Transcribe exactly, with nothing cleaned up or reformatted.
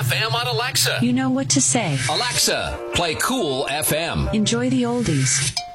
F M on Alexa. You know what to say. Alexa, play Cool F M. Enjoy the oldies.